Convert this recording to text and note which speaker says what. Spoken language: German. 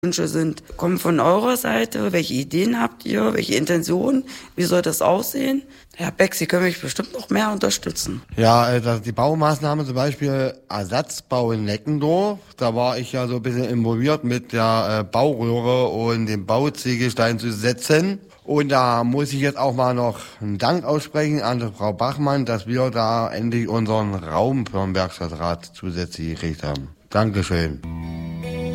Speaker 1: Wünsche kommen von eurer Seite. Welche Ideen habt ihr? Welche Intentionen? Wie soll das aussehen? Herr Beck, Sie können mich bestimmt noch mehr unterstützen.
Speaker 2: Ja, die Baumaßnahme zum Beispiel Ersatzbau in Neckendorf. Da war ich ja so ein bisschen involviert mit der Bauröhre und dem Bauziegelstein zu setzen. Und da muss ich jetzt auch mal noch einen Dank aussprechen an die Frau Bachmann, dass wir da endlich unseren Raum für den Werkstattrat zusätzlich gekriegt haben. Dankeschön.